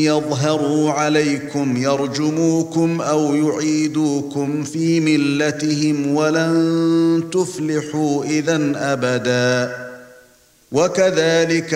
يظهروا عليكم يرجموكم أو يعيدوكم في ملتهم ولن تفلحوا إذًا أبداً وكذلك